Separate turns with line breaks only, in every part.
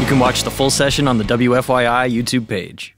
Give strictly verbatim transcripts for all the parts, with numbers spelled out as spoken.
can watch the full session on the W F Y I YouTube page.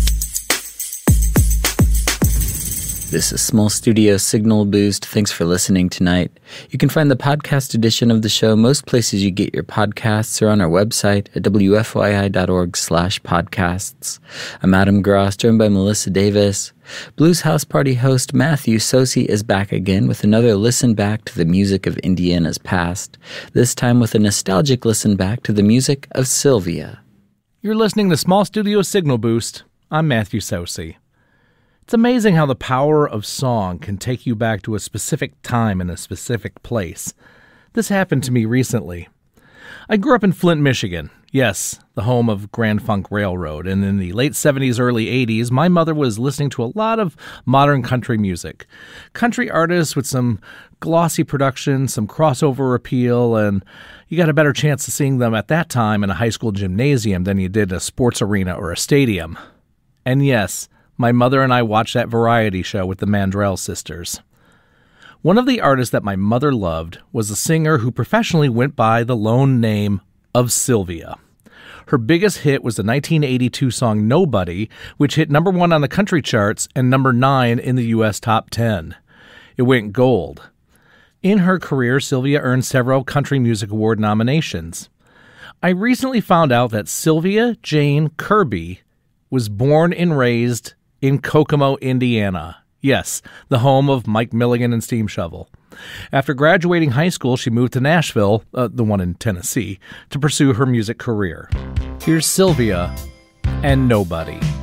This is Small Studio Signal Boost. Thanks for listening tonight. You can find the podcast edition of the show most places you get your podcasts or on our website at W F Y I dot org slash podcasts. I'm Adam Gross, joined by Melissa Davis. Blues House Party host Matthew Sosi is back again with another listen back to the music of Indiana's past, this time with a nostalgic listen back to the music of Sylvia.
You're listening to Small Studio Signal Boost. I'm Matthew Sosi. It's amazing how the power of song can take you back to a specific time in a specific place. This happened to me recently. I grew up in Flint, Michigan. Yes, the home of Grand Funk Railroad. And in the late seventies, early eighties, my mother was listening to a lot of modern country music. Country artists with some glossy production, some crossover appeal, and you got a better chance of seeing them at that time in a high school gymnasium than you did a sports arena or a stadium. And yes, my mother and I watched that variety show with the Mandrell sisters. One of the artists that my mother loved was a singer who professionally went by the lone name of Sylvia. Her biggest hit was the nineteen eighty-two song Nobody, which hit number one on the country charts and number nine in the U S top ten. It went gold. In her career, Sylvia earned several Country Music Award nominations. I recently found out that Sylvia Jane Kirby was born and raised in Kokomo, Indiana. Yes, the home of Mike Milligan and Steam Shovel. After graduating high school, she moved to Nashville, uh, the one in Tennessee, to pursue her music career. Here's Sylvia and Nobody.